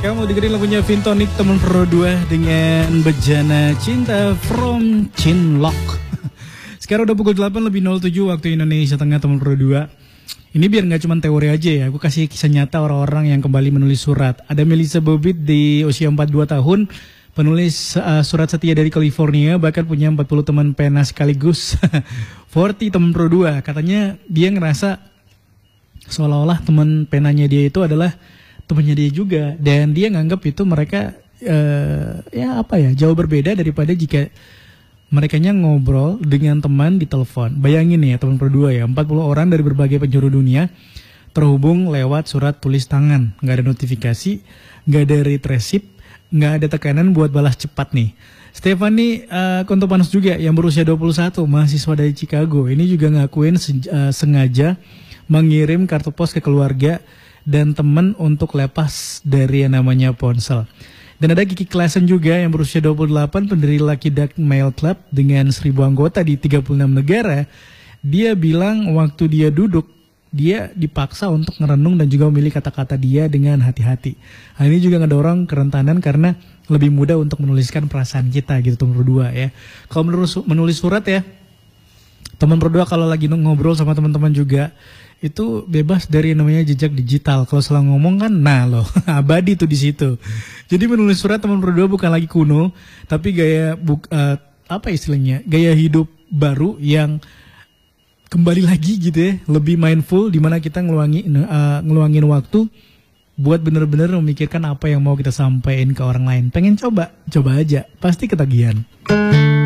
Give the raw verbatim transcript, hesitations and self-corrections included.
Kamu dengerin lagunya Vintonic teman Pro dua dengan Bejana Cinta from Chinlock. Sekarang udah pukul delapan lebih nol tujuh waktu Indonesia Tengah teman Pro dua. Ini biar nggak cuma teori aja ya, aku kasih kisah nyata orang-orang yang kembali menulis surat. Ada Melissa Bobbitt di usia empat puluh dua tahun, penulis uh, surat setia dari California, bahkan punya empat puluh teman pena sekaligus. empat puluh teman Pro dua, katanya dia ngerasa seolah-olah teman penanya dia itu adalah temannya dia juga, dan dia nganggap itu mereka uh, ya apa ya jauh berbeda daripada jika merekanya ngobrol dengan teman di telepon. Bayangin ya teman Pro dua ya, empat puluh orang dari berbagai penjuru dunia terhubung lewat surat tulis tangan, nggak ada notifikasi, nggak ada read receipt, nggak ada tekanan buat balas cepat nih. Stephanie uh, Kontopanos juga yang berusia dua puluh satu, mahasiswa dari Chicago, ini juga ngakuin uh, sengaja mengirim kartu pos ke keluarga dan teman untuk lepas dari yang namanya ponsel. Dan ada Kiki Klassen juga yang berusia dua puluh delapan, pendiri Lucky Duck Mail Club dengan seribu anggota di tiga puluh enam negara. Dia bilang waktu dia duduk, dia dipaksa untuk merenung dan juga memilih kata-kata dia dengan hati-hati. Hal ini juga ngedorong kerentanan karena lebih mudah untuk menuliskan perasaan kita gitu teman berdua ya. Kalau menurut menulis surat ya, teman berdua kalau lagi ngobrol sama teman-teman juga itu bebas dari namanya jejak digital. Kalau salah ngomong kan, nah loh, abadi tuh di situ. Jadi menulis surat teman berdua bukan lagi kuno, tapi gaya buk, uh, apa istilahnya, gaya hidup baru yang kembali lagi gitu ya, lebih mindful, dimana kita ngeluangin uh, ngeluangin waktu buat bener-bener memikirkan apa yang mau kita sampaikan ke orang lain. Pengen coba, coba aja, pasti ketagihan.